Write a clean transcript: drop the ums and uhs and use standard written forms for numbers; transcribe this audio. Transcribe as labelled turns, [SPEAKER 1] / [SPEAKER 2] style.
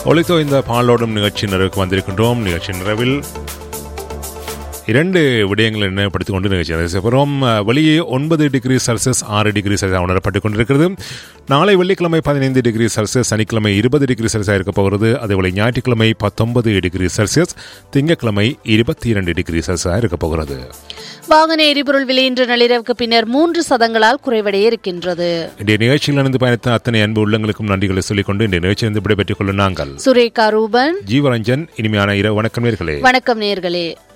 [SPEAKER 1] ஒளித்தோ இந்த பாலோடும் நிகழ்ச்சி நிறைவுக்கு வந்திருக்கின்றோம். நிகழ்ச்சி நிறைவில் 2 விடயங்களை நினைவுபடுத்திக் கொண்டு நிகழ்ச்சி அப்புறம் வெளியே 9 டிகிரி செல்சியஸ் 6 டிகிரி செல்சியஸ் உணரப்பட்டுக் கொண்டிருக்கிறது. நாளை வெள்ளிக்கிழமை 15 டிகிரி செல்சியஸ், சனிக்கிழமை 20 டிகிரி செல்சியஸ் இருக்க போகிறது. அதேபோல ஞாயிற்றுக்கிழமை 19 டிகிரி செல்சியஸ், திங்கட்கிழமை 22 டிகிரி செல்சியஸ் இருக்க போகிறது.
[SPEAKER 2] வாகன எரிபொருள் விலை இன்று நள்ளிரவுக்கு பின்னர் 3 சதங்களால் குறைவடைய இருக்கின்றது.
[SPEAKER 1] இன்றைய நிகழ்ச்சியில் இருந்து பயணித்த அத்தனை அன்பு உள்ளங்களுக்கும் நன்றிகளை சொல்லிக்கொண்டு இந்த நிகழ்ச்சியிலிருந்து விடைபெற்றுக் கொள்ளும் நாங்கள்
[SPEAKER 2] சுரேகா ரூபன்,
[SPEAKER 1] ஜீவரஞ்சன். இனிமையான இரவு வணக்கம் நேர்களே.
[SPEAKER 2] வணக்கம் நேர்களே.